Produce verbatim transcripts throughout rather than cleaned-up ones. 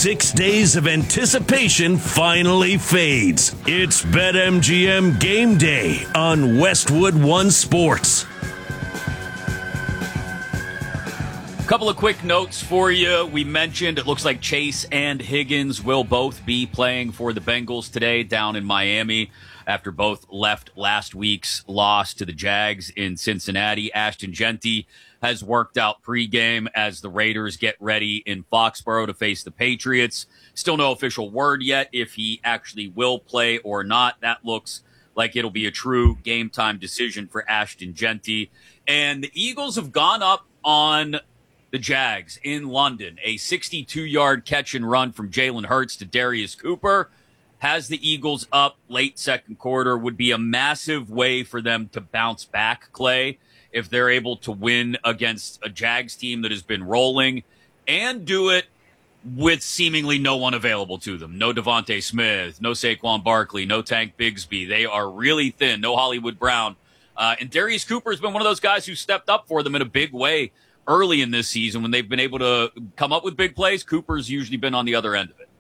Six days of anticipation finally fades. It's BetMGM Game Day on Westwood One Sports. Couple of quick notes for you. We mentioned it looks like Chase and Higgins will both be playing for the Bengals today down in Miami after both left last week's loss to the Jags in Cincinnati. Ashton Jeanty has worked out pregame as the Raiders get ready in Foxborough to face the Patriots. Still no official word yet if he actually will play or not. That looks like it'll be a true game time decision for Ashton Jeanty. And the Eagles have gone up on the Jags in London. A sixty-two-yard catch and run from Jalen Hurts to Darius Cooper has the Eagles up late second quarter. Would be a massive way for them to bounce back, Clay, if they're able to win against a Jags team that has been rolling and do it with seemingly no one available to them. No Devontae Smith, no Saquon Barkley, no Tank Bigsby. They are really thin. No Hollywood Brown. Uh, and Darius Cooper has been one of those guys who stepped up for them in a big way early in this season when they've been able to come up with big plays. Cooper's usually been on the other end of it.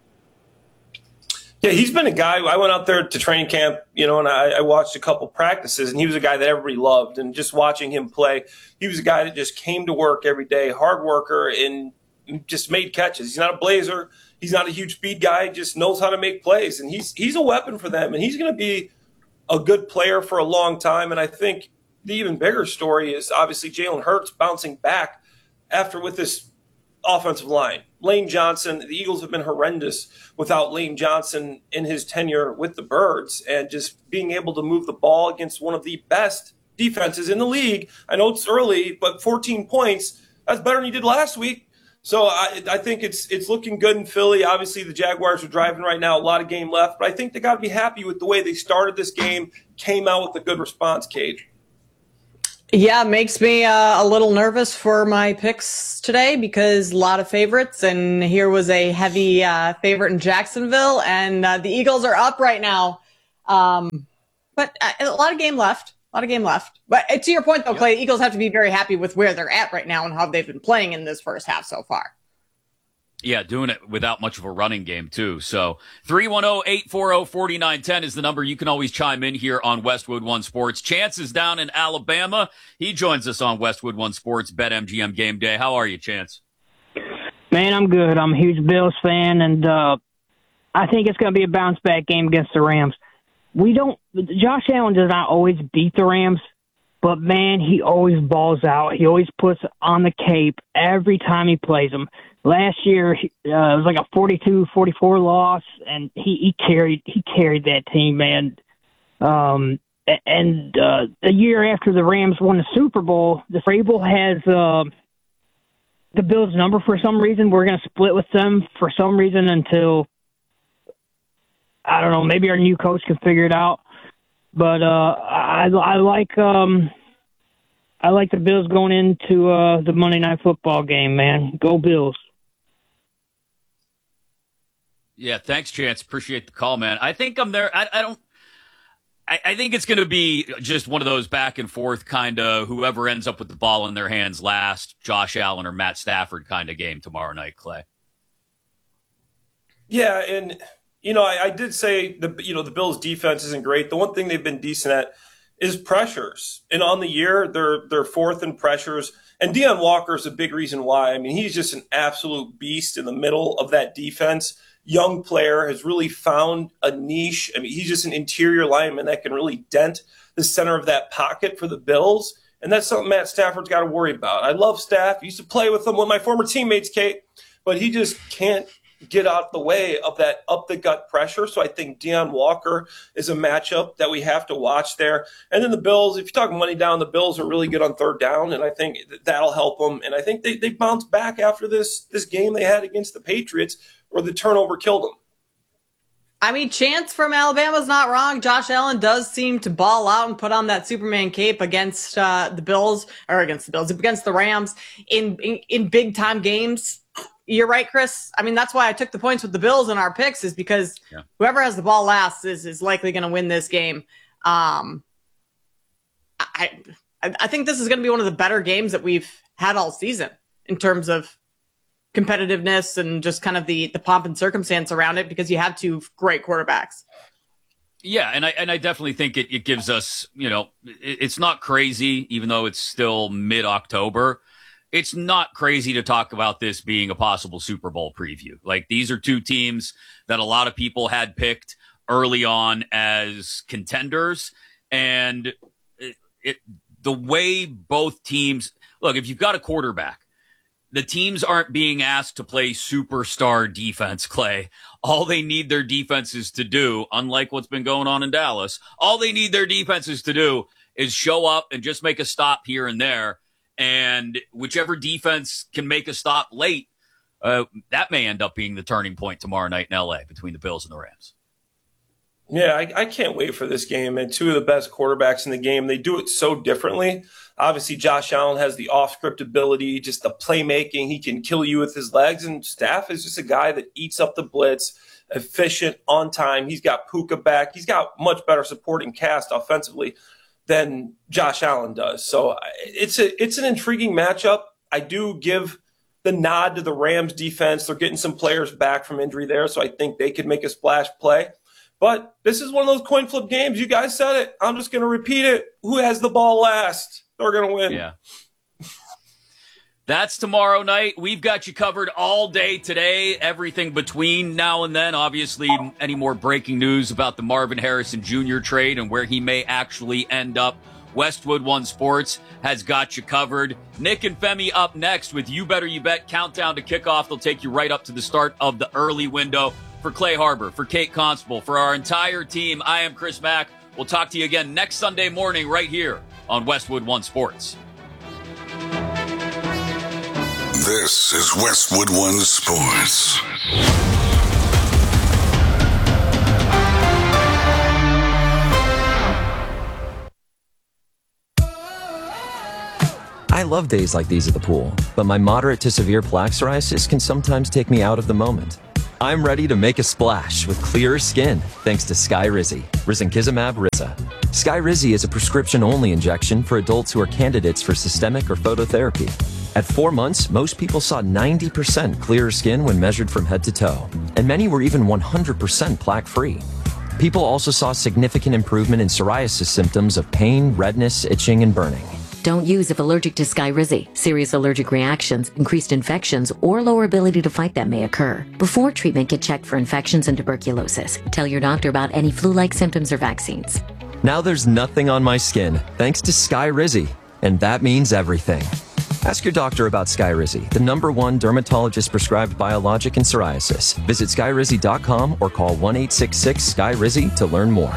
Yeah, he's been a guy. I went out there to training camp, you know, and I, I watched a couple practices, and he was a guy that everybody loved. And just watching him play, he was a guy that just came to work every day, hard worker, and just made catches. He's not a blazer. He's not a huge speed guy. Just knows how to make plays, and he's he's a weapon for them. And he's going to be a good player for a long time. And I think the even bigger story is obviously Jalen Hurts bouncing back after with this offensive line. Lane Johnson, the Eagles have been horrendous without Lane Johnson in his tenure with the Birds, and just being able to move the ball against one of the best defenses in the league. I know it's early, but fourteen points, that's better than you did last week. So I, I think it's it's looking good in Philly. Obviously, the Jaguars are driving right now, a lot of game left, but I think they got to be happy with the way they started this game, came out with a good response, Cage. Yeah, it makes me uh, a little nervous for my picks today because a lot of favorites, and here was a heavy uh, favorite in Jacksonville, and uh, the Eagles are up right now. Um, but a lot of game left, a lot of game left. But to your point, though, Clay, the Eagles have to be very happy with where they're at right now and how they've been playing in this first half so far. Yeah, doing it without much of a running game, too. So three one zero, eight four zero, four nine one zero is the number. You can always chime in here on Westwood One Sports. Chance is down in Alabama. He joins us on Westwood One Sports BetMGM Game Day. How are you, Chance? Man, I'm good. I'm a huge Bills fan, and uh, I think it's going to be a bounce-back game against the Rams. We don't – Josh Allen does not always beat the Rams, but, man, he always balls out. He always puts on the cape every time he plays them. Last year, uh, it was like a forty-two forty-four loss, and he, he carried he carried that team, man. Um, and uh, a year after the Rams won the Super Bowl, the Vrabel has uh, the Bills' number for some reason. We're going to split with them for some reason until, I don't know, maybe our new coach can figure it out. But uh, I, I like um, I like the Bills going into uh, the Monday Night Football game, man. Go Bills. Yeah, thanks, Chance. Appreciate the call, man. I think I'm there. I, I don't. I, I think it's going to be just one of those back and forth kind of whoever ends up with the ball in their hands last, Josh Allen or Matt Stafford kind of game tomorrow night, Clay. Yeah, and you know, I, I did say the you know the Bills' defense isn't great. The one thing they've been decent at is pressures, and on the year they're they're fourth in pressures. And Deion Walker is a big reason why. I mean, he's just an absolute beast in the middle of that defense. Young player, has really found a niche. I mean, he's just an interior lineman that can really dent the center of that pocket for the Bills. And that's something Matt Stafford's got to worry about. I love Staff. I used to play with him with my former teammates, Kate, but he just can't get out the way of that up-the-gut pressure. So I think Deion Walker is a matchup that we have to watch there. And then the Bills, if you're talking money down, the Bills are really good on third down, and I think that'll help them. And I think they, they bounced back after this, this game they had against the Patriots, or the turnover killed him. I mean, Chance from Alabama's not wrong. Josh Allen does seem to ball out and put on that Superman cape against uh, the Bills, or against the Bills, against the Rams in, in, in big-time games. You're right, Chris. I mean, that's why I took the points with the Bills in our picks, is because yeah. whoever has the ball last is, is likely going to win this game. Um, I, I think this is going to be one of the better games that we've had all season in terms of competitiveness and just kind of the, the pomp and circumstance around it because you have two great quarterbacks. Yeah, and I and I definitely think it, it gives us, you know, it, it's not crazy, even though it's still mid-October. It's not crazy to talk about this being a possible Super Bowl preview. Like, these are two teams that a lot of people had picked early on as contenders. And it, it, the way both teams look, if you've got a quarterback, the teams aren't being asked to play superstar defense, Clay. All they need their defenses to do, unlike what's been going on in Dallas, all they need their defenses to do is show up and just make a stop here and there. And whichever defense can make a stop late, uh, that may end up being the turning point tomorrow night in L A between the Bills and the Rams. Yeah, I, I can't wait for this game. And two of the best quarterbacks in the game, they do it so differently. Obviously, Josh Allen has the off-script ability, just the playmaking. He can kill you with his legs. And Staff is just a guy that eats up the blitz, efficient, on time. He's got Puka back. He's got much better supporting cast offensively than Josh Allen does. So it's a it's an intriguing matchup. I do give the nod to the Rams defense. They're getting some players back from injury there, so I think they could make a splash play. But this is one of those coin flip games. You guys said it. I'm just going to repeat it. Who has the ball last? They're going to win. Yeah. That's tomorrow night. We've got you covered all day today, everything between now and then. Obviously, any more breaking news about the Marvin Harrison Junior trade and where he may actually end up, Westwood One Sports has got you covered. Nick and Femi up next with You Better You Bet Countdown to Kickoff. They'll take you right up to the start of the early window. For Clay Harbor, for Kate Constable, for our entire team, I am Chris Mack. We'll talk to you again next Sunday morning right here on Westwood One Sports. This is Westwood One Sports. I love days like these at the pool, but my moderate to severe plaque psoriasis can sometimes take me out of the moment. I'm ready to make a splash with clearer skin thanks to Skyrizi, risankizumab Riza. Skyrizi is a prescription-only injection for adults who are candidates for systemic or phototherapy. At four months, most people saw ninety percent clearer skin when measured from head to toe, and many were even one hundred percent plaque-free. People also saw significant improvement in psoriasis symptoms of pain, redness, itching, and burning. Don't use if allergic to Skyrizi. Serious allergic reactions, increased infections, or lower ability to fight them may occur. Before treatment, get checked for infections and tuberculosis. Tell your doctor about any flu-like symptoms or vaccines. Now there's nothing on my skin thanks to Skyrizi, and that means everything. Ask your doctor about Skyrizi, the number one dermatologist-prescribed biologic in psoriasis. Visit skyrizi dot com or call one eight six six Sky Rizzi to learn more.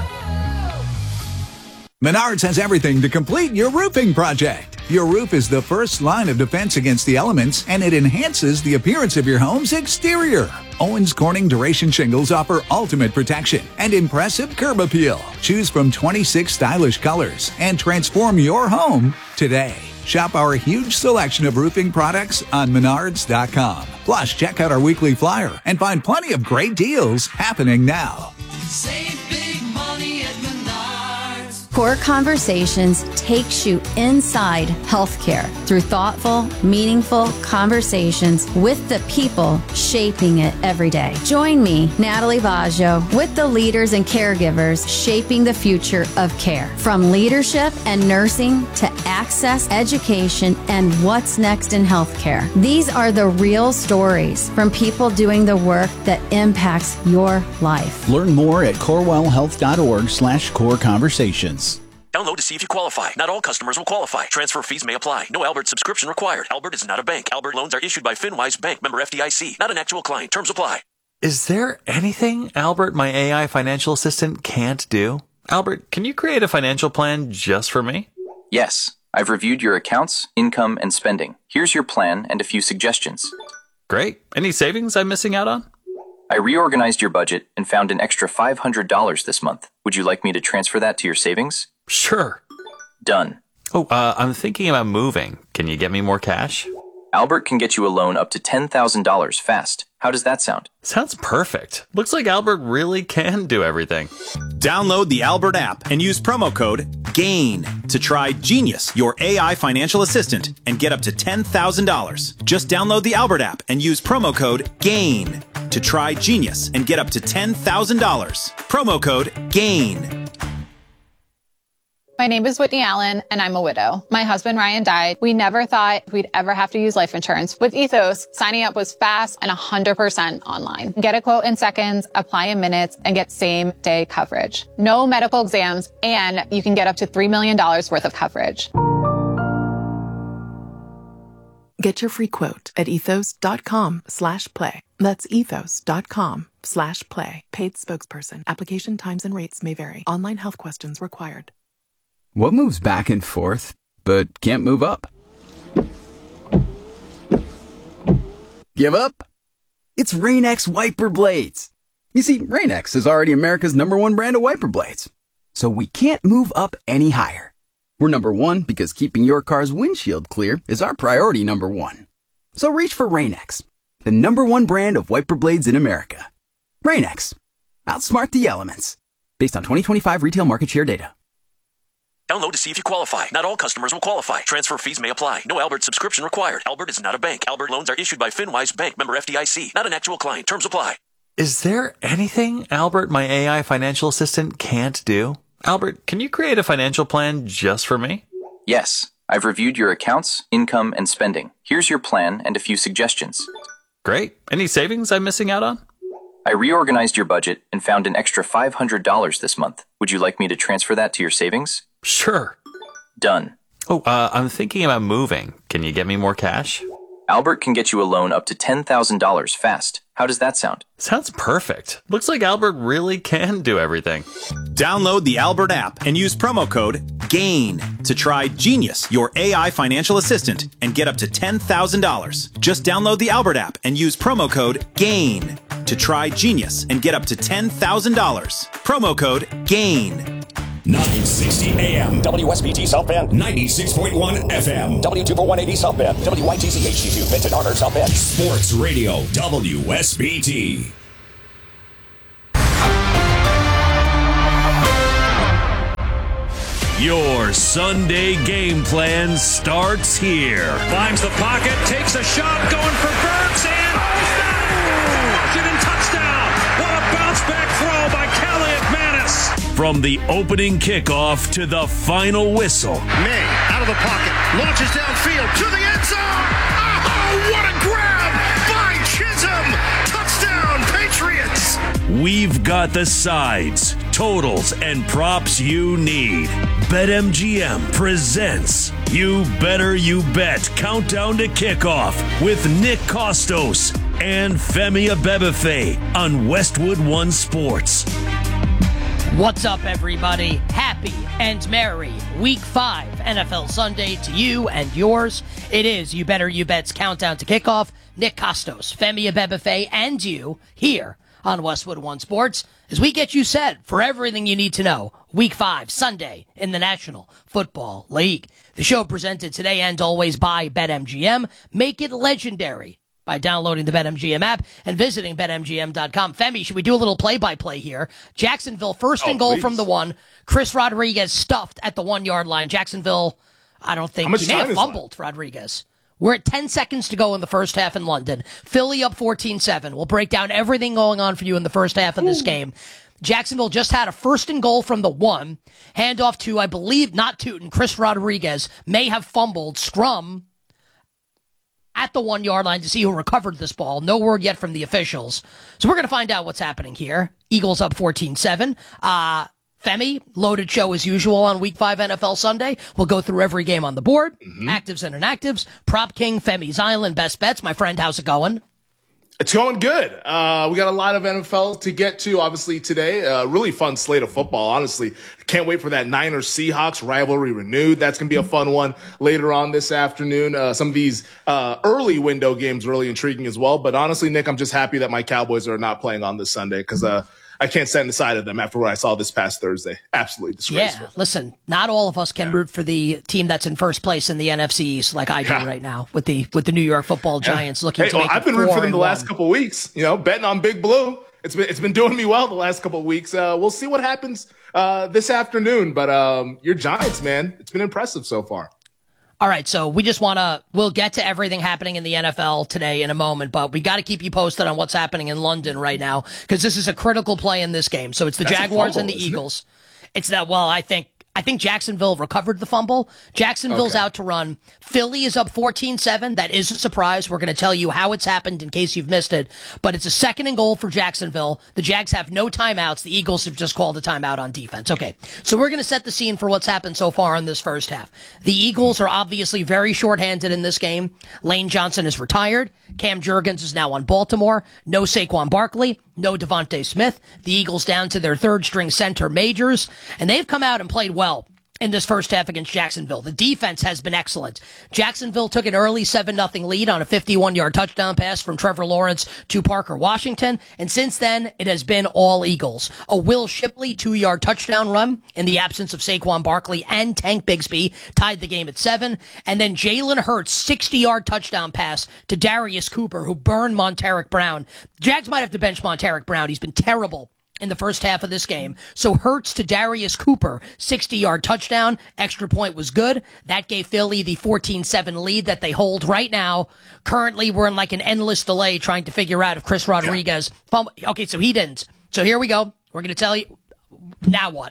Menards has everything to complete your roofing project. Your roof is the first line of defense against the elements, and it enhances the appearance of your home's exterior. Owens Corning Duration Shingles offer ultimate protection and impressive curb appeal. Choose from twenty-six stylish colors and transform your home today. Shop our huge selection of roofing products on menards dot com. Plus, check out our weekly flyer and find plenty of great deals happening now. Save big money at Menards. Core Conversations takes you inside healthcare through thoughtful, meaningful conversations with the people shaping it every day. Join me, Natalie Baggio, with the leaders and caregivers shaping the future of care. From leadership and nursing to access, education, and what's next in healthcare. These are the real stories from people doing the work that impacts your life. Learn more at corewellhealth.org slash core conversations. Download to see if you qualify. Not all customers will qualify. Transfer fees may apply. No Albert subscription required. Albert is not a bank. Albert loans are issued by FinWise Bank, member F D I C. Not an actual client. Terms apply. Is there anything Albert, my A I financial assistant, can't do? Albert, can you create a financial plan just for me? Yes. I've reviewed your accounts, income, and spending. Here's your plan and a few suggestions. Great. Any savings I'm missing out on? I reorganized your budget and found an extra five hundred dollars this month. Would you like me to transfer that to your savings? Sure. Done. Oh, uh, I'm thinking about moving. Can you get me more cash? Albert can get you a loan up to ten thousand dollars fast. How does that sound? Sounds perfect. Looks like Albert really can do everything. Download the Albert app and use promo code GAIN to try Genius, your A I financial assistant, and get up to ten thousand dollars. Just download the Albert app and use promo code GAIN to try Genius and get up to ten thousand dollars. Promo code GAIN. My name is Whitney Allen, and I'm a widow. My husband, Ryan, died. We never thought we'd ever have to use life insurance. With Ethos, signing up was fast and one hundred percent online. Get a quote in seconds, apply in minutes, and get same-day coverage. No medical exams, and you can get up to three million dollars worth of coverage. Get your free quote at ethos.com slash play. That's ethos.com slash play. Paid spokesperson. Application times and rates may vary. Online health questions required. What moves back and forth, but can't move up? Give up? It's Rain-X wiper blades. You see, Rain-X is already America's number one brand of wiper blades. So we can't move up any higher. We're number one because keeping your car's windshield clear is our priority number one. So reach for Rain-X, the number one brand of wiper blades in America. Rain-X. Outsmart the elements. Based on twenty twenty-five retail market share data. Download to see if you qualify. Not all customers will qualify. Transfer fees may apply. No Albert subscription required. Albert is not a bank. Albert loans are issued by FinWise Bank, member F D I C. Not an actual client. Terms apply. Is there anything Albert, my A I financial assistant, can't do? Albert, can you create a financial plan just for me? Yes. I've reviewed your accounts, income, and spending. Here's your plan and a few suggestions. Great. Any savings I'm missing out on? I reorganized your budget and found an extra five hundred dollars this month. Would you like me to transfer that to your savings? Sure. Done. Oh, uh, I'm thinking about moving. Can you get me more cash? Albert can get you a loan up to ten thousand dollars fast. How does that sound? Sounds perfect. Looks like Albert really can do everything. Download the Albert app and use promo code GAIN to try Genius, your A I financial assistant, and get up to ten thousand dollars. Just download the Albert app and use promo code GAIN to try Genius and get up to ten thousand dollars. Promo code GAIN. nine sixty A M W S B T South Bend, ninety-six point one F M W two four one eighty South Bend, W Y T C H D two Benton Harbor South Bend. Sports Radio W S B T. Your Sunday game plan starts here. Climbs the pocket, takes a shot, going for Burks, and Washington touchdown! What a bounce back throw by Kelly McManus! From the opening kickoff to the final whistle. May out of the pocket, launches downfield to the end zone. Oh, what a grab by Chisholm! Touchdown, Patriots! We've got the sides, totals, and props you need. BetMGM presents You Better You Bet Countdown to Kickoff with Nick Costos and Femi Abebefe on Westwood One Sports. What's up, everybody? Happy and merry Week five N F L Sunday to you and yours. It is You Better You Bet's Countdown to Kickoff. Nick Costos, Femi Abebefe, and you here on Westwood One Sports as we get you set for everything you need to know. Week five, Sunday in the National Football League. The show presented today and always by BetMGM. Make it legendary by downloading the BetMGM app and visiting Bet M G M dot com. Femi, should we do a little play-by-play here? Jacksonville, first and oh, goal please. From the one. Chris Rodriguez stuffed at the one-yard line. Jacksonville, I don't think, he may have fumbled, Rodriguez. We're at ten seconds to go in the first half in London. Philly up fourteen seven. We'll break down everything going on for you in the first half of this Ooh. game. Jacksonville just had a first and goal from the one. Handoff to, I believe, not Tootin, Chris Rodriguez may have fumbled. Scrum at the one-yard line to see who recovered this ball. No word yet from the officials. So we're going to find out what's happening here. Eagles up fourteen seven. Uh, Femi, loaded show as usual on Week five N F L Sunday. We'll go through every game on the board, mm-hmm. actives and inactives, Prop King, Femi's Island, best bets. My friend, how's it going? It's going good. Uh, we got a lot of N F L to get to, obviously, today. Uh, really fun slate of football, honestly. Can't wait for that Niners-Seahawks rivalry renewed. That's going to be a fun one later on this afternoon. Uh, some of these uh, early window games really intriguing as well. But honestly, Nick, I'm just happy that my Cowboys are not playing on this Sunday because uh, I can't stand the side of them after what I saw this past Thursday. Absolutely disgraceful. Yeah, listen, not all of us can root for the team that's in first place in the N F C East like I do yeah. right now with the with the New York Football Giants yeah. looking hey, to well, make I've it been rooting for them the one. last couple of weeks. You know, betting on Big Blue. It's been it's been doing me well the last couple of weeks. Uh, we'll see what happens uh, this afternoon. But um, your Giants, man, it's been impressive so far. All right, so we just want to, we'll get to everything happening in the N F L today in a moment, but we got to keep you posted on what's happening in London right now, because this is a critical play in this game. So it's the That's Jaguars fumble, and the isn't Eagles. It? It's that, well, I think, I think Jacksonville recovered the fumble. Jacksonville's okay. out to run. Philly is up fourteen seven. That is a surprise. We're going to tell you how it's happened in case you've missed it. But it's a second and goal for Jacksonville. The Jags have no timeouts. The Eagles have just called a timeout on defense. Okay, so we're going to set the scene for what's happened so far in this first half. The Eagles are obviously very shorthanded in this game. Lane Johnson is retired. Cam Jurgens is now on Baltimore. No Saquon Barkley. No Devontae Smith. The Eagles down to their third string center Majors. And they've come out and played well in this first half against Jacksonville. The defense has been excellent. Jacksonville took an early seven nothing lead on a fifty-one-yard touchdown pass from Trevor Lawrence to Parker Washington, and since then, it has been all Eagles. A Will Shipley two-yard touchdown run in the absence of Saquon Barkley and Tank Bigsby tied the game at seven, and then Jalen Hurts' sixty-yard touchdown pass to Darius Cooper, who burned Monteric Brown. Jags might have to bench Monteric Brown. He's been terrible in the first half of this game. So Hurts to Darius Cooper, sixty-yard touchdown. Extra point was good. That gave Philly the fourteen seven lead that they hold right now. Currently, we're in like an endless delay trying to figure out if Chris Rodriguez... Yeah. Okay, so he didn't. So here we go. We're going to tell you... Now what?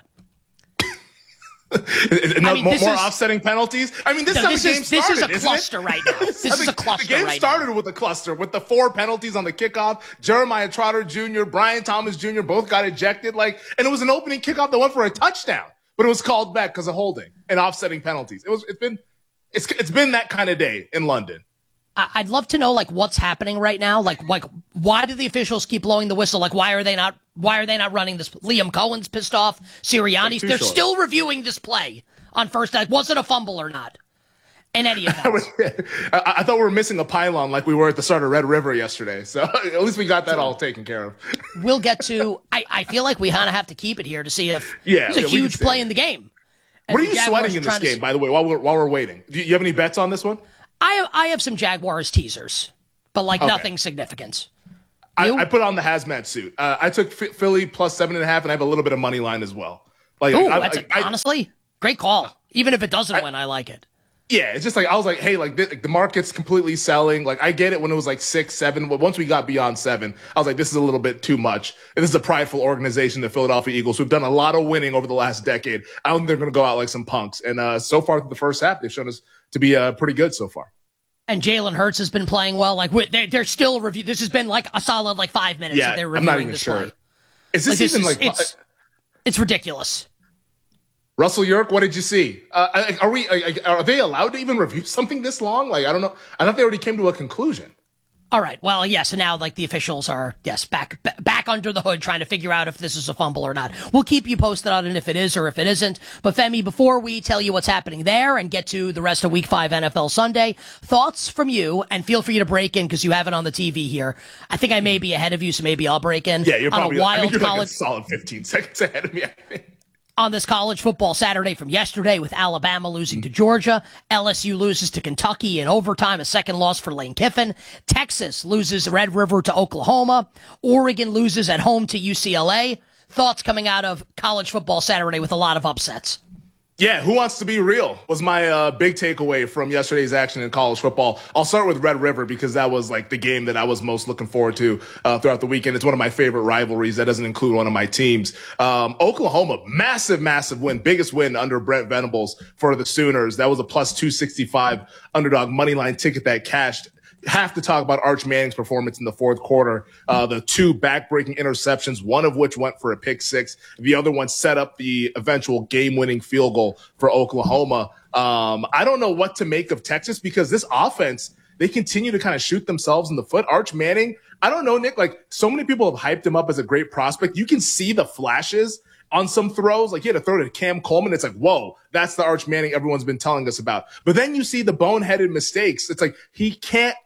no, I mean, more this more is, offsetting penalties. I mean, this no, is how this the game is, This started, is a cluster right now. This is a cluster The game right started now. with a cluster with the four penalties on the kickoff. Jeremiah Trotter Junior, Brian Thomas Junior both got ejected. Like, and it was an opening kickoff that went for a touchdown, but it was called back because of holding and offsetting penalties. It was. It's been. It's it's been that kind of day in London. I'd love to know, like, what's happening right now. Like, like, why do the officials keep blowing the whistle? Like, why are they not? Why are they not running this? Liam Cohen's pissed off. Sirianni's. They're short. Still reviewing this play on first down. Was it a fumble or not? In any event, I, I thought we were missing a pylon like we were at the start of Red River yesterday. So at least we got that all taken care of. We'll get to. I, I feel like we kind of have to keep it here to see if yeah, it's a yeah, huge play in the game. What are you sweating in this game, by the way? While we're while we're waiting, do you have any bets on this one? I have, I have some Jaguars teasers, but like okay. nothing significant. I, I put on the hazmat suit. Uh, I took Philly plus seven and a half, and I have a little bit of money line as well. Like, Ooh, I, that's I, a, honestly great call. Even if it doesn't I, win, I like it. Yeah, it's just like I was like, hey, like the, the market's completely selling. Like I get it when it was like six, seven, but once we got beyond seven, I was like, this is a little bit too much. And this is a prideful organization, the Philadelphia Eagles, who've done a lot of winning over the last decade. I don't think they're going to go out like some punks. And uh, so far, the first half, they've shown us to be uh, pretty good so far. And Jalen Hurts has been playing well. Like they're, they're still review. This has been like a solid like five minutes. Yeah, that they're I'm not even this sure. Play. Is this, like, this even is, like it's, it's ridiculous? Russell York, what did you see? Uh, are we? Are they allowed to even review something this long? Like I don't know. I thought they already came to a conclusion. All right. Well, yes. And now, like, the officials are, yes, back b- back under the hood trying to figure out if this is a fumble or not. We'll keep you posted on it if it is or if it isn't. But, Femi, before we tell you what's happening there and get to the rest of Week five N F L Sunday, thoughts from you, and feel free to break in because you have it on the T V here. I think I may be ahead of you, so maybe I'll break in. Yeah, you're probably on a wild I think you're college, like a solid fifteen seconds ahead of me, I think. On this college football Saturday from yesterday with Alabama losing to Georgia. L S U loses to Kentucky in overtime, a second loss for Lane Kiffin. Texas loses Red River to Oklahoma. Oregon loses at home to U C L A. Thoughts coming out of college football Saturday with a lot of upsets. Yeah, who wants to be real was my uh, big takeaway from yesterday's action in college football. I'll start with Red River because that was like the game that I was most looking forward to uh, throughout the weekend. It's one of my favorite rivalries. That doesn't include one of my teams. Um, Oklahoma, massive, massive win. Biggest win under Brent Venables for the Sooners. That was a plus two sixty-five underdog money line ticket that cashed. Have to talk about Arch Manning's performance in the fourth quarter. Uh, the two back-breaking interceptions, one of which went for a pick six. The other one set up the eventual game-winning field goal for Oklahoma. Um, I don't know what to make of Texas because this offense, they continue to kind of shoot themselves in the foot. Arch Manning, I don't know, Nick, like so many people have hyped him up as a great prospect. You can see the flashes on some throws, like he had a throw to Cam Coleman. It's like, whoa, that's the Arch Manning everyone's been telling us about. But then you see the boneheaded mistakes. It's like he can't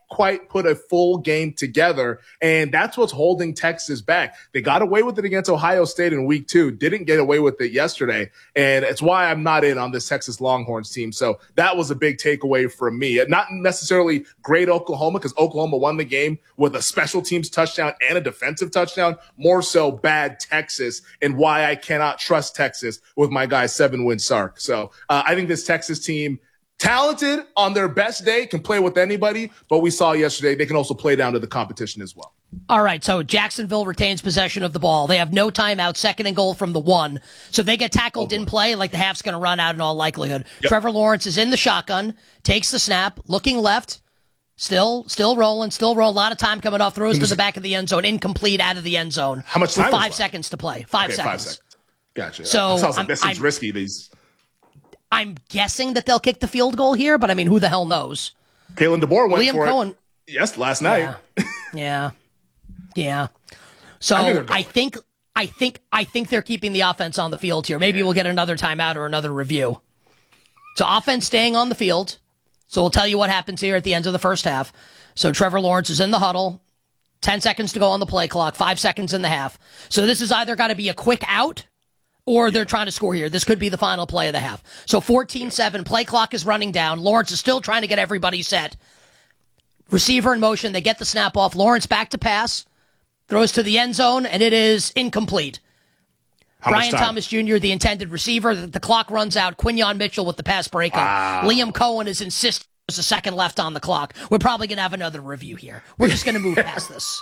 quite put a full game together, and that's what's holding Texas back. They got away with it against Ohio State in week two, didn't get away with it yesterday, and it's why I'm not in on this Texas Longhorns team. So that was a big takeaway from me. Not necessarily great Oklahoma, because Oklahoma won the game with a special teams touchdown and a defensive touchdown, more so bad Texas, and why I cannot trust Texas with my guy seven-win Sark. So uh, I think this Texas team, talented on their best day, can play with anybody, but we saw yesterday they can also play down to the competition as well. All right, so Jacksonville retains possession of the ball. They have no timeout, second and goal from the one. So if they get tackled in play, like the half's going to run out in all likelihood. Yep. Trevor Lawrence is in the shotgun, takes the snap, looking left, still still rolling, still rolling. A lot of time coming off, throws to the back of the end zone, incomplete out of the end zone. How much time with five was seconds to play. Five okay, seconds. Five seconds. Gotcha. So that sounds like I'm, that seems I'm, risky. These. I'm guessing that they'll kick the field goal here, but I mean, who the hell knows? Kalen DeBoer went Liam for Cohen. it. Yes, last night. Yeah. yeah. Yeah. So I think, I think I think I think they're keeping the offense on the field here. Maybe we'll get another timeout or another review. So offense staying on the field. So we'll tell you what happens here at the end of the first half. So Trevor Lawrence is in the huddle. Ten seconds to go on the play clock. Five seconds in the half. So this is either got to be a quick out, or they're trying to score here. This could be the final play of the half. So fourteen seven, play clock is running down. Lawrence is still trying to get everybody set. Receiver in motion. They get the snap off. Lawrence back to pass. Throws to the end zone, and it is incomplete. How Brian Thomas Junior, the intended receiver. The, the clock runs out. Quinyon Mitchell with the pass breakup. Wow. Liam Cohen is insisting there's a second left on the clock. We're probably going to have another review here. We're just going to move past this.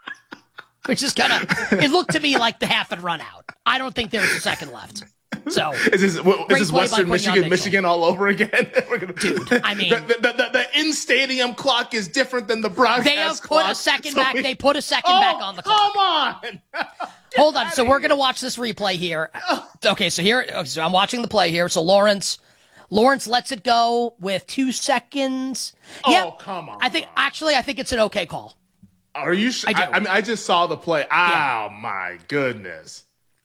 We're just going to... It looked to me like the half had run out. I don't think there's a second left. So is this, is this Western Michigan, Michigan all over again? gonna, Dude, I mean, the, the, the, the in-stadium clock is different than the broadcast They have put clock, a second so back. we, They put a second oh, back on the clock. Come on. Hold on. So we're going to watch this replay here. Okay, so here, okay, so I'm watching the play here. So Lawrence, Lawrence lets it go with two seconds. Oh, yep. come on. I think actually, I think it's an okay call. Are you sure? I, I, I mean, I just saw the play. Yeah. Oh my goodness.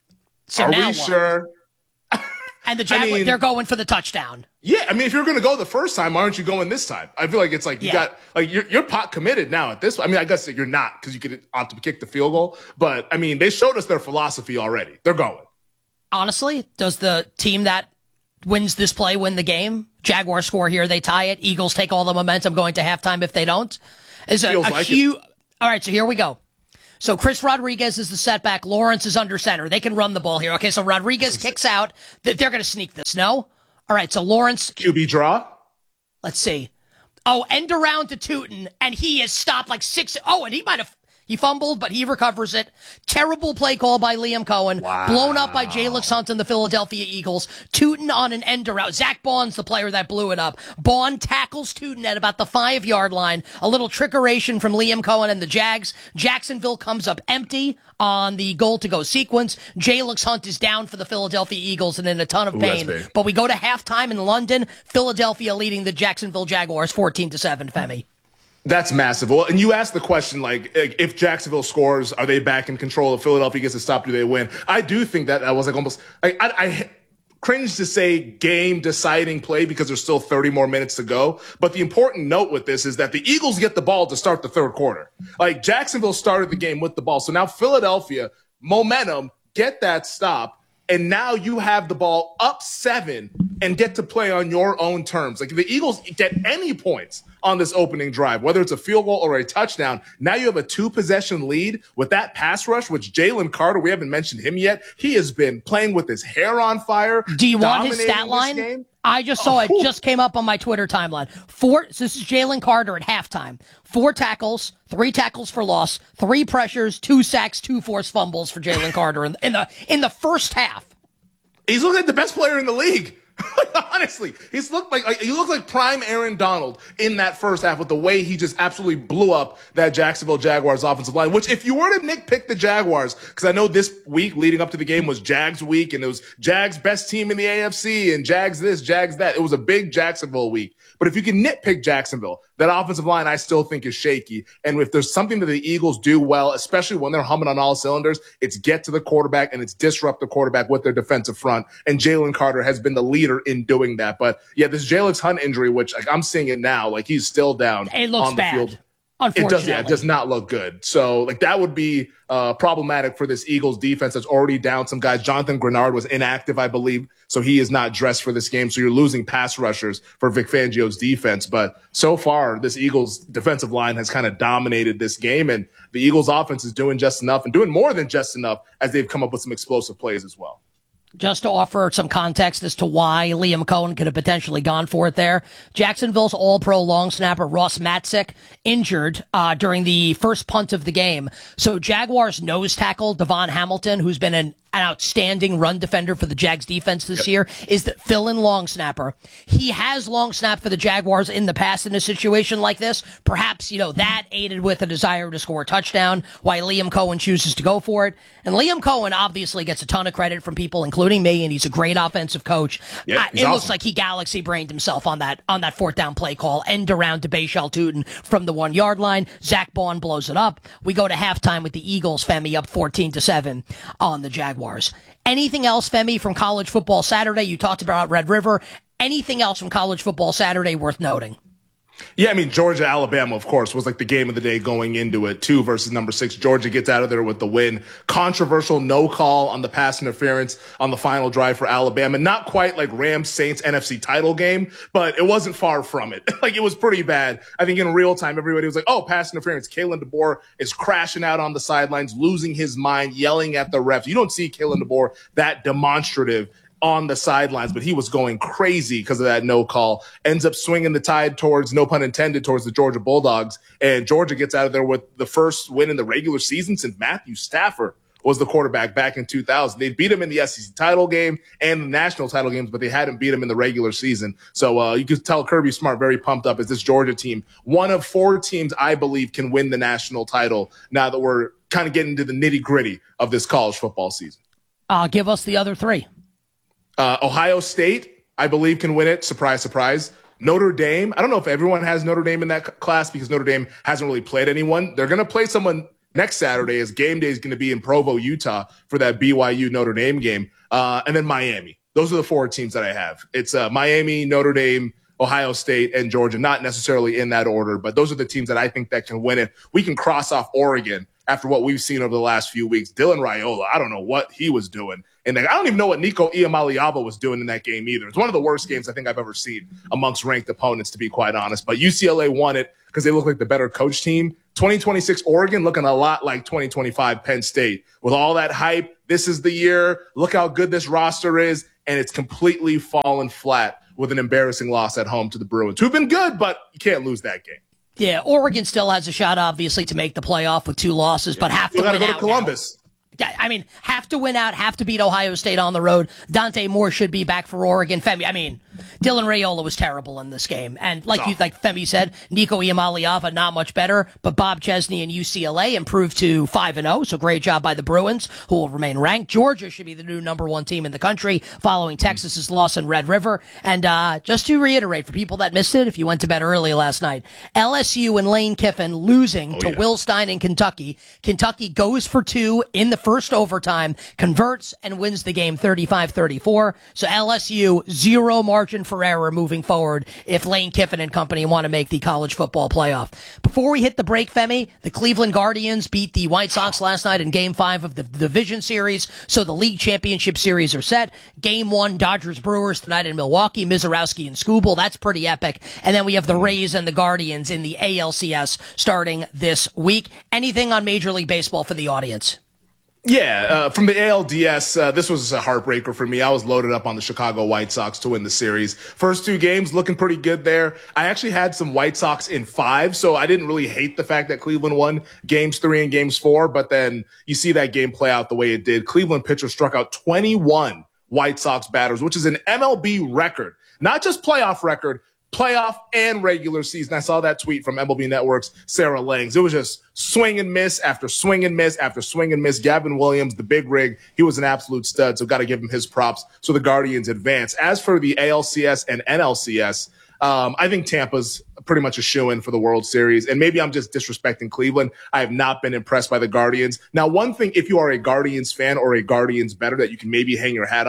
So Are now we what? sure? And the Jaguars, I mean, they're going for the touchdown. Yeah, I mean, if you're going to go the first time, why aren't you going this time? I feel like it's like you Yeah. got like you're you're pot committed now at this. I mean, I guess that you're not because you could opt to kick the field goal, but I mean, they showed us their philosophy already. They're going. Honestly, does the team that wins this play win the game? Jaguars score here, they tie it. Eagles take all the momentum going to halftime if they don't. Is a, Feels a like huge. All right, so here we go. So Chris Rodriguez is the setback. Lawrence is under center. They can run the ball here. Okay, so Rodriguez kicks out. They're going to sneak this. No? All right, so Lawrence. Q B draw. Let's see. Oh, end around to Tootin, and he is stopped like six. Oh, and he might have. He fumbled, but he recovers it. Terrible play call by Liam Cohen. Wow. Blown up by Jalix Hunt and the Philadelphia Eagles. Tootin on an end around. Zach Baughn's the player that blew it up. Baughan tackles Tootin at about the five-yard line. A little trickeration from Liam Cohen and the Jags. Jacksonville comes up empty on the goal-to-go sequence. Jalix Hunt is down for the Philadelphia Eagles and in a ton of Ooh, pain. that's big. But we go to halftime in London. Philadelphia leading the Jacksonville Jaguars fourteen to seven, Femi. That's massive. Well, and you asked the question, like, if Jacksonville scores, are they back in control? If Philadelphia gets a stop, do they win? I do think that that was like almost, like, I, I cringe to say game deciding play because there's still thirty more minutes to go. But the important note with this is that the Eagles get the ball to start the third quarter. Like, Jacksonville started the game with the ball. So now Philadelphia, momentum, get that stop. And now you have the ball up seven and get to play on your own terms. Like, if the Eagles get any points on this opening drive, whether it's a field goal or a touchdown, now you have a two-possession lead with that pass rush, which Jalen Carter, we haven't mentioned him yet. He has been playing with his hair on fire. Do you want his dominating stat this line? game. I just saw Oh, it. whew. Just came up on my Twitter timeline. Four. So this is Jalen Carter at halftime. Four tackles, three tackles for loss, three pressures, two sacks, two forced fumbles for Jalen Carter in, in the in the first half. He's looking like the best player in the league. Honestly, he's looked like, like he looked like prime Aaron Donald in that first half with the way he just absolutely blew up that Jacksonville Jaguars offensive line. Which, if you were to nitpick the Jaguars, because I know this week leading up to the game was Jags week, and it was Jags best team in the A F C, and Jags this, Jags that. It was a big Jacksonville week. But if you can nitpick Jacksonville, that offensive line I still think is shaky. And if there's something that the Eagles do well, especially when they're humming on all cylinders, it's get to the quarterback and it's disrupt the quarterback with their defensive front. And Jalen Carter has been the leader in doing that. But yeah, this Jalix Hunt injury, which like, I'm seeing it now, like he's still down It looks on the bad. field. It does, yeah, it does not look good. So, like, that would be uh, problematic for this Eagles defense that's already down some guys. Jonathan Grenard was inactive, I believe, so he is not dressed for this game. So you're losing pass rushers for Vic Fangio's defense. But so far, this Eagles defensive line has kind of dominated this game, and the Eagles offense is doing just enough and doing more than just enough as they've come up with some explosive plays as well. Just to offer some context as to why Liam Cohen could have potentially gone for it there, Jacksonville's all-pro long snapper Ross Matzik injured uh, during the first punt of the game. So Jaguars nose tackle Devon Hamilton, who's been an an outstanding run defender for the Jags defense this yep. year, is the fill-in long snapper. He has long snapped for the Jaguars in the past in a situation like this. Perhaps, you know, that aided with a desire to score a touchdown, why Liam Cohen chooses to go for it. And Liam Cohen obviously gets a ton of credit from people, including me, and he's a great offensive coach. Yep, uh, it awesome. looks like he galaxy brained himself on that on that fourth down play call, end around to Bashal Tootin from the one yard line. Zach Bond blows it up. We go to halftime with the Eagles, Femi, up fourteen to seven on the Jaguars. Anything else, Femi, from College Football Saturday? You talked about Red River. Anything else from College Football Saturday worth noting? Yeah, I mean, Georgia, Alabama, of course, was like the game of the day going into it. Two versus number six. Georgia gets out of there with the win. Controversial no call on the pass interference on the final drive for Alabama. Not quite like Rams Saints N F C title game, but it wasn't far from it. Like, it was pretty bad. I think in real time, everybody was like, oh, pass interference. Kalen DeBoer is crashing out on the sidelines, losing his mind, yelling at the refs. You don't see Kalen DeBoer that demonstrative on the sidelines, but he was going crazy because of that no call. Ends up swinging the tide towards, no pun intended, towards the Georgia Bulldogs. And Georgia gets out of there with the first win in the regular season since Matthew Stafford was the quarterback back in two thousand. They beat him in the S E C title game and the national title games, but they hadn't beat him in the regular season. So uh, you could tell Kirby Smart very pumped up as this Georgia team, one of four teams I believe can win the national title now that we're kind of getting into the nitty gritty of this college football season. Uh, give us the other three. Uh, Ohio State, I believe, can win it. Surprise, surprise. Notre Dame. I don't know if everyone has Notre Dame in that c- class because Notre Dame hasn't really played anyone. They're going to play someone next Saturday as game day is going to be in Provo, Utah for that B Y U Notre Dame game. Uh, and then Miami. Those are the four teams that I have. It's uh, Miami, Notre Dame, Ohio State, and Georgia. Not necessarily in that order, but those are the teams that I think that can win it. We can cross off Oregon after what we've seen over the last few weeks. Dylan Raiola, I don't know what he was doing. And I don't even know what Nico Iamaleava was doing in that game either. It's one of the worst games I think I've ever seen amongst ranked opponents, to be quite honest. But U C L A won it because they look like the better coach team. twenty twenty-six Oregon looking a lot like twenty twenty-five Penn State. With all that hype, this is the year. Look how good this roster is. And it's completely fallen flat with an embarrassing loss at home to the Bruins, who've been good, but you can't lose that game. Yeah, Oregon still has a shot, obviously, to make the playoff with two losses, but have to You got to win go to out Columbus. Now. I mean, have to win out, have to beat Ohio State on the road. Dante Moore should be back for Oregon. Femi, I mean, Dylan Raiola was terrible in this game. And like you, like Femi said, Nico Iamaleava, not much better. But Bob Chesney and U C L A improved to five and oh. So great job by the Bruins, who will remain ranked. Georgia should be the new number one team in the country, following Texas's loss in Red River. And uh, just to reiterate, for people that missed it, if you went to bed early last night, L S U and Lane Kiffin losing oh, to yeah. Will Stein in Kentucky. Kentucky goes for two in the first overtime, converts, and wins the game thirty-five thirty-four. So L S U, zero margin for error moving forward if Lane Kiffin and company want to make the college football playoff. Before we hit the break, Femi, the Cleveland Guardians beat the White Sox last night in game five of the division series, so the league championship series are set. Game one, Dodgers Brewers tonight in Milwaukee, Mizorowski and Skubal. That's pretty epic. And then we have the Rays and the Guardians in the A L C S starting this week. Anything on Major League Baseball for the audience? Yeah, uh, from the A L D S, uh, this was a heartbreaker for me. I was loaded up on the Chicago White Sox to win the series. First two games looking pretty good there. I actually had some White Sox in five, so I didn't really hate the fact that Cleveland won games three and games four, but then you see that game play out the way it did. Cleveland pitcher struck out twenty-one White Sox batters, which is an M L B record, not just playoff record, playoff and regular season. I saw that tweet from M L B Network's Sarah Langs. It was just swing and miss after swing and miss after swing and miss. Gavin Williams, the big rig, he was an absolute stud, so got to give him his props. So the Guardians advance. As for the A L C S and N L C S, um, I think Tampa's pretty much a shoo-in for the World Series. And maybe I'm just disrespecting Cleveland. I have not been impressed by the Guardians. Now, one thing, if you are a Guardians fan or a Guardians bettor that you can maybe hang your hat on,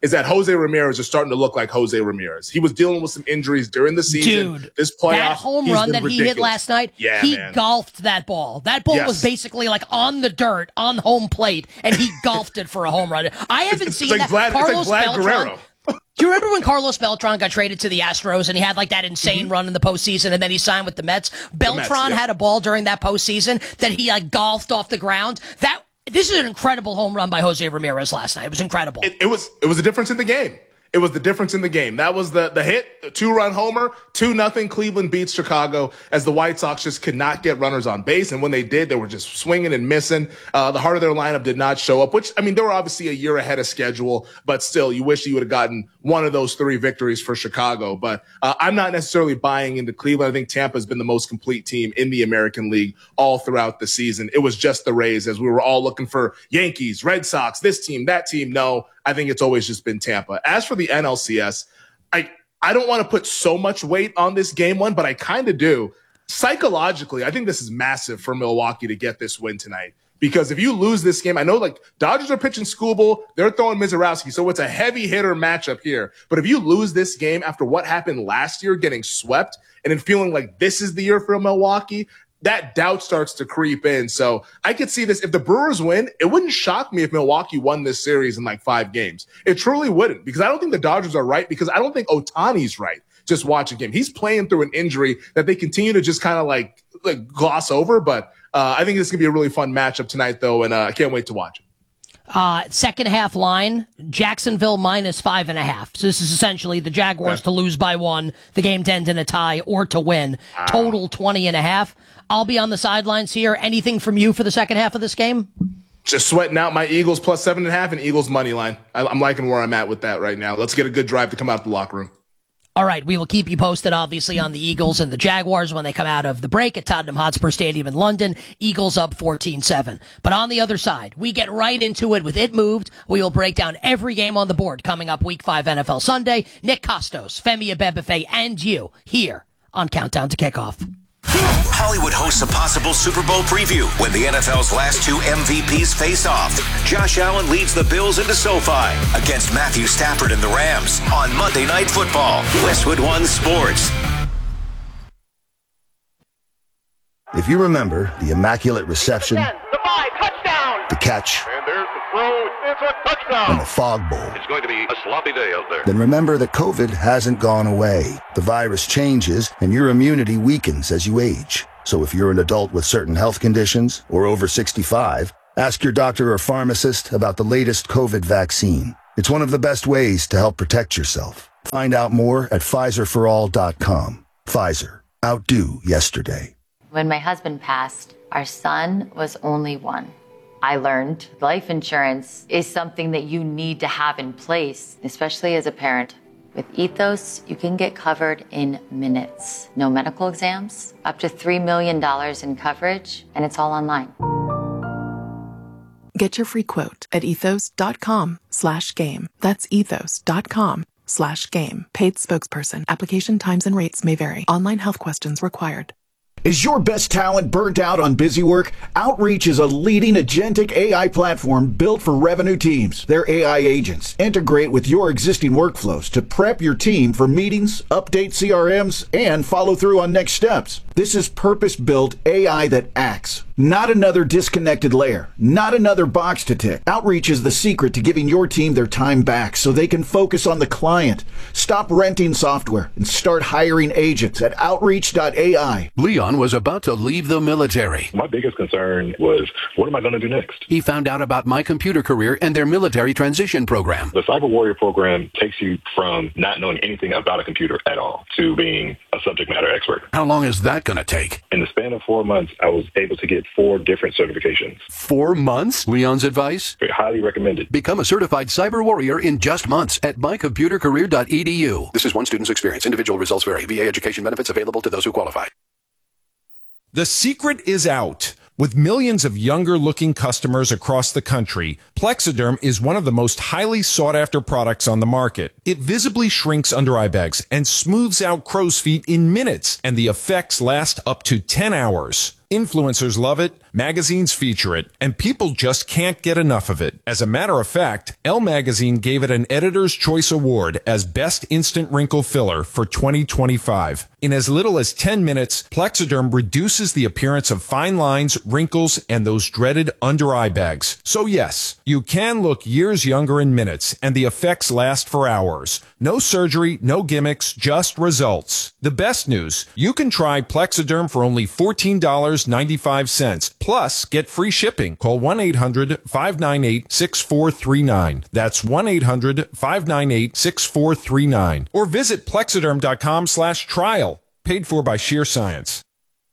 is that Jose Ramirez is starting to look like Jose Ramirez. He was dealing with some injuries during the season. Dude, this playoff, that home run that ridiculous. he hit last night, yeah, he man. golfed that ball. That ball Yes. was basically like on the dirt, on home plate, and he golfed it for a home run. I haven't It's seen like that. Vlad, Carlos it's like Vlad Beltran. Guerrero. Do you remember when Carlos Beltran got traded to the Astros and he had like that insane Mm-hmm. run in the postseason and then he signed with the Mets? Beltran Mets, yeah. had a ball during that postseason that he like golfed off the ground. That this is an incredible home run by Jose Ramirez last night. It was incredible. It, it was it was a difference in the game. It was the difference in the game. That was the the hit, the two-run homer, two nothing. Cleveland beats Chicago as the White Sox just could not get runners on base. And when they did, they were just swinging and missing. Uh, the heart of their lineup did not show up, which, I mean, they were obviously a year ahead of schedule, but still, you wish you would have gotten one of those three victories for Chicago. But uh, I'm not necessarily buying into Cleveland. I think Tampa has been the most complete team in the American League all throughout the season. It was just the Rays as we were all looking for Yankees, Red Sox, this team, that team. No, I think it's always just been Tampa. As for the N L C S, I, I don't want to put so much weight on this game one, but I kind of do. Psychologically, I think this is massive for Milwaukee to get this win tonight. Because if you lose this game, I know like Dodgers are pitching Skubal, they're throwing Mizorowski, so it's a heavy hitter matchup here. But if you lose this game after what happened last year, getting swept, and then feeling like this is the year for Milwaukee, that doubt starts to creep in. So I could see this. If the Brewers win, it wouldn't shock me if Milwaukee won this series in like five games. It truly wouldn't, because I don't think the Dodgers are right, because I don't think Ohtani's right. Just watching him. He's playing through an injury that they continue to just kind of like, like gloss over. But uh, I think this is going to be a really fun matchup tonight, though, and uh, I can't wait to watch it. Uh, second half line, Jacksonville minus five and a half. So this is essentially the Jaguars Okay. to lose by one, the game to end in a tie, or to win. Total twenty and a half. I'll be on the sidelines here. Anything from you for the second half of this game? Just sweating out my Eagles plus seven and a half and Eagles money line. I, I'm liking where I'm at with that right now. Let's get a good drive to come out the locker room. All right, we will keep you posted, obviously, on the Eagles and the Jaguars when they come out of the break at Tottenham Hotspur Stadium in London. Eagles up fourteen seven. But on the other side, we get right into it with It Moved. We will break down every game on the board coming up Week five N F L Sunday. Nick Costos, Femi Abebefe, and you here on Countdown to Kickoff. Hollywood hosts a possible Super Bowl preview when the N F L's last two M V Ps face off. Josh Allen leads the Bills into SoFi against Matthew Stafford and the Rams on Monday Night Football. Westwood One Sports. If you remember the immaculate reception, The five, touchdown! the catch, And there's the throw. It's a touchdown. and the fog bowl, It's going to be a sloppy day out there. then remember that COVID hasn't gone away. The virus changes and your immunity weakens as you age. So if you're an adult with certain health conditions or over sixty-five, ask your doctor or pharmacist about the latest COVID vaccine. It's one of the best ways to help protect yourself. Find out more at Pfizer for all dot com. Pfizer. Outdo yesterday. When my husband passed, our son was only one. I learned life insurance is something that you need to have in place, especially as a parent. With Ethos, you can get covered in minutes. No medical exams, up to three million dollars in coverage, and it's all online. Get your free quote at ethos.com slash game. That's ethos.com slash game. Paid spokesperson. Application times and rates may vary. Online health questions required. Is your best talent burnt out on busy work? Outreach is a leading agentic A I platform built for revenue teams. Their A I agents integrate with your existing workflows to prep your team for meetings, update C R Ms, and follow through on next steps. This is purpose-built A I that acts, not another disconnected layer, not another box to tick. Outreach is the secret to giving your team their time back so they can focus on the client. Stop renting software and start hiring agents at outreach dot A I. Leon was about to leave the military. My biggest concern was, what am I going to do next? He found out about My Computer Career and their military transition program. The Cyber Warrior program takes you from not knowing anything about a computer at all to being a subject matter expert. How long is that going to take? In the span of four months, I was able to get four different certifications. Four months? Leon's advice? Highly recommended. Become a certified cyber warrior in just months at my computer career dot e d u. This is one student's experience. Individual results vary. V A education benefits available to those who qualify. The secret is out. With millions of younger-looking customers across the country, Plexiderm is one of the most highly sought-after products on the market. It visibly shrinks under eye bags and smooths out crow's feet in minutes, and the effects last up to ten hours. Influencers love it, magazines feature it, and people just can't get enough of it. As a matter of fact, Elle Magazine gave it an Editor's Choice Award as Best Instant Wrinkle Filler for twenty twenty-five. In as little as ten minutes, Plexiderm reduces the appearance of fine lines, wrinkles, and those dreaded under-eye bags. So yes, you can look years younger in minutes, and the effects last for hours. No surgery, no gimmicks, just results. The best news, you can try Plexiderm for only fourteen dollars and ninety-five cents. Plus, get free shipping. Call one eight hundred, five nine eight, six four three nine. That's one eight hundred, five nine eight, six four three nine. Or visit plexiderm.com slash trial. Paid for by Sheer Science.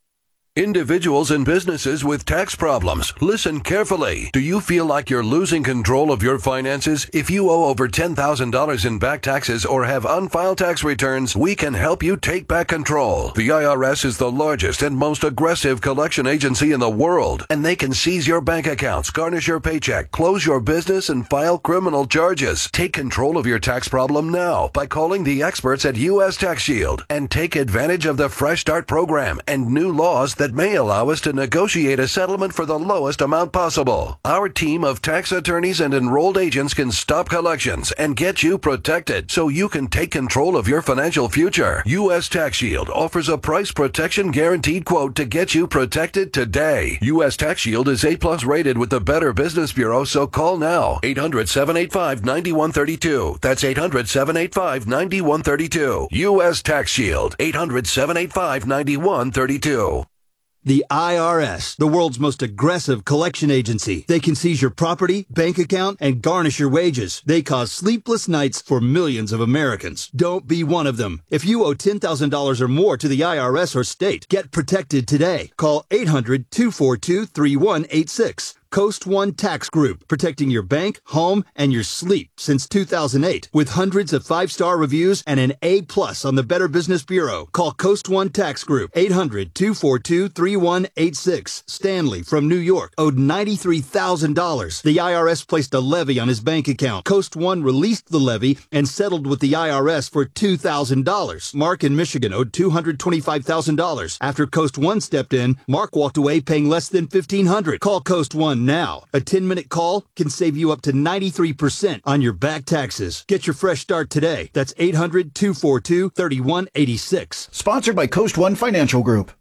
Individuals and businesses with tax problems, listen carefully. Do you feel like you're losing control of your finances? If you owe over ten thousand dollars in back taxes or have unfiled tax returns, we can help you take back control. The I R S is the largest and most aggressive collection agency in the world, and they can seize your bank accounts, garnish your paycheck, close your business, and file criminal charges. Take control of your tax problem now by calling the experts at U S Tax Shield and take advantage of the Fresh Start program and new laws that may allow us to negotiate a settlement for the lowest amount possible. Our team of tax attorneys and enrolled agents can stop collections and get you protected so you can take control of your financial future. U S Tax Shield offers a price protection guaranteed quote to get you protected today. U S Tax Shield is A plus rated with the Better Business Bureau, so call now. eight hundred, seven eight five, nine one three two. That's eight hundred, seven eight five, nine one three two. U S Tax Shield. eight hundred, seven eight five, nine one three two. The I R S, the world's most aggressive collection agency. They can seize your property, bank account, and garnish your wages. They cause sleepless nights for millions of Americans. Don't be one of them. If you owe ten thousand dollars or more to the I R S or state, get protected today. Call eight hundred, two four two, three one eight six. Coast One Tax Group, protecting your bank, home, and your sleep since two thousand eight. With hundreds of five-star reviews and an A plus on the Better Business Bureau. Call Coast One Tax Group, eight hundred, two four two, three one eight six. Stanley from New York owed ninety-three thousand dollars. The I R S placed a levy on his bank account. Coast One released the levy and settled with the I R S for two thousand dollars. Mark in Michigan owed two hundred twenty-five thousand dollars. After Coast One stepped in, Mark walked away paying less than fifteen hundred dollars. Call Coast One now. A ten-minute call can save you up to ninety-three percent on your back taxes. Get your fresh start today. That's eight hundred, two four two, three one eight six. Sponsored by Coast One Financial Group.